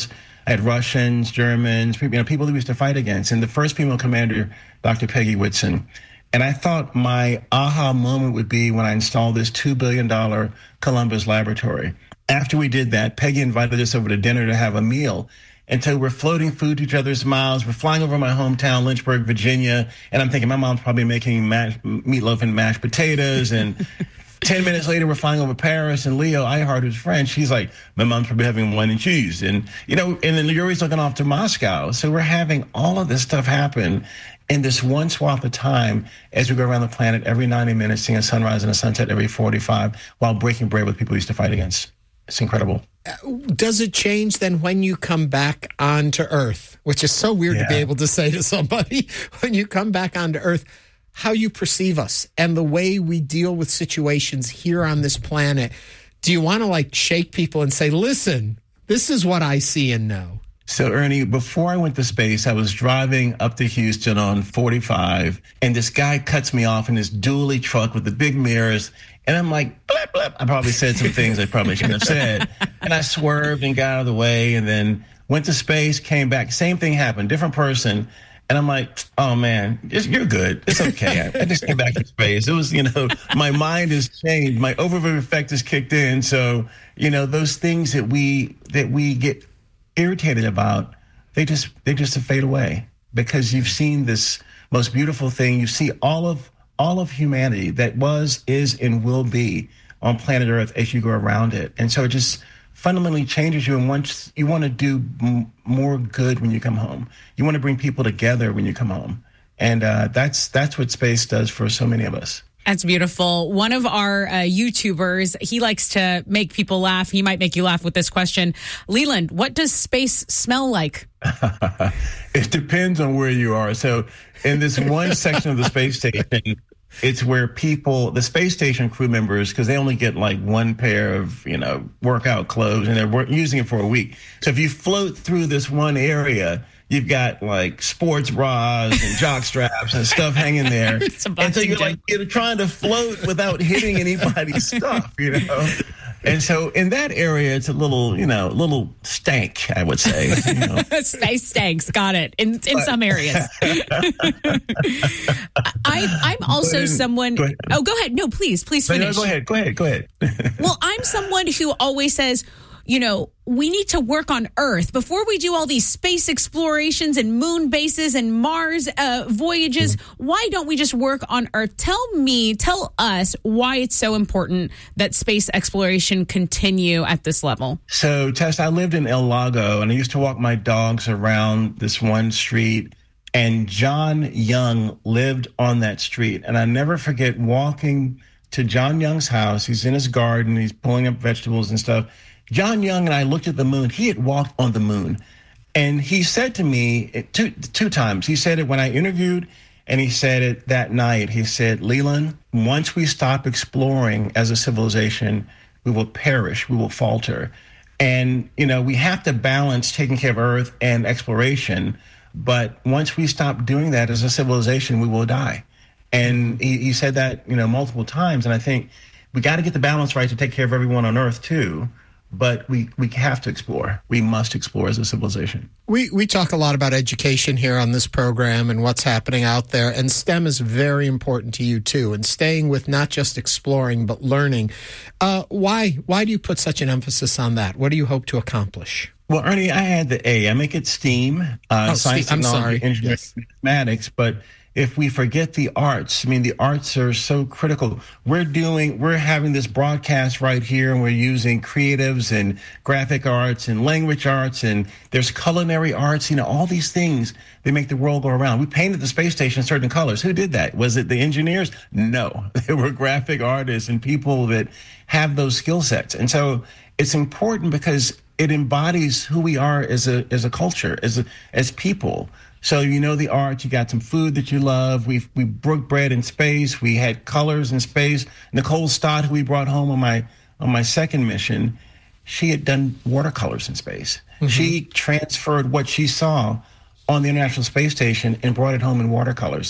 I had Russians, Germans, people that we used to fight against. And the first female commander, Dr. Peggy Whitson. And I thought my aha moment would be when I installed this $2 billion Columbus laboratory. After we did that, Peggy invited us over to dinner to have a meal. And so we're floating food to each other's mouths. We're flying over my hometown, Lynchburg, Virginia. And I'm thinking my mom's probably making meatloaf and mashed potatoes. And 10 minutes later, we're flying over Paris, and Leo Eihart, who's French, he's like, my mom's probably having wine and cheese. And, and then Yuri's looking off to Moscow. So we're having all of this stuff happen in this one swath of time as we go around the planet every 90 minutes, seeing a sunrise and a sunset every 45, while breaking bread with people we used to fight against. It's incredible. Does it change then when you come back onto Earth, which is so weird to be able to say to somebody, when you come back onto Earth, how you perceive us and the way we deal with situations here on this planet? Do you want to shake people and say, listen, this is what I see and know? So, Ernie, before I went to space, I was driving up to Houston on 45, and this guy cuts me off in this dually truck with the big mirrors. And I'm like, blip, blip. I probably said some things I probably shouldn't have said. And I swerved and got out of the way, and then went to space, came back. Same thing happened, different person. And I'm like, oh, man, you're good. It's okay. I just came back to space. It was, my mind has changed. My overview effect has kicked in. So, those things that we get irritated about, they just fade away, because you've seen this most beautiful thing. You see all of humanity that was, is, and will be on planet Earth as you go around it. And so it just fundamentally changes you. And once you want to do more good when you come home, you want to bring people together when you come home. And that's what space does for so many of us. That's beautiful. One of our YouTubers, he likes to make people laugh. He might make you laugh with this question. Leland, what does space smell like? It depends on where you are. So in this one section of the space station, it's where the space station crew members, because they only get one pair of, workout clothes, and they're using it for a week. So if you float through this one area, you've got sports bras and jock straps and stuff hanging there. And so you're trying to float without hitting anybody's stuff, And so in that area, it's a little stank, I would say. Space stanks. Got it. In some areas. I'm also someone. Oh, go ahead. No, please finish. No, go ahead. Well, I'm someone who always says, we need to work on Earth before we do all these space explorations and moon bases and Mars voyages. Why don't we just work on Earth? Tell us why it's so important that space exploration continue at this level. So, Tess, I lived in El Lago, and I used to walk my dogs around this one street. And John Young lived on that street. And I never forget walking to John Young's house. He's in his garden. He's pulling up vegetables and stuff. John Young and I looked at the moon. He had walked on the moon. And he said to me two times. He said it when I interviewed, and he said it that night. He said, Leland, once we stop exploring as a civilization, we will perish. We will falter. And, we have to balance taking care of Earth and exploration. But once we stop doing that as a civilization, we will die. And he said that, multiple times. And I think we got to get the balance right to take care of everyone on Earth, too. But we have to explore. We must explore as a civilization. We talk a lot about education here on this program and what's happening out there. And STEM is very important to you, too. And staying with not just exploring, but learning. Why do you put such an emphasis on that? What do you hope to accomplish? Well, Ernie, I had the A. I make it STEAM, science, technology, engineering, mathematics. But if we forget the arts, the arts are so critical. We're having this broadcast right here, and we're using creatives and graphic arts and language arts, and there's culinary arts, all these things, they make the world go around. We painted the space station certain colors. Who did that? Was it the engineers? No, they were graphic artists and people that have those skill sets. And so it's important because it embodies who we are as a culture, as people. So the art, you got some food that you love. We broke bread in space. We had colors in space. Nicole Stott, who we brought home on my second mission, she had done watercolors in space. Mm-hmm. She transferred what she saw on the International Space Station and brought it home in watercolors.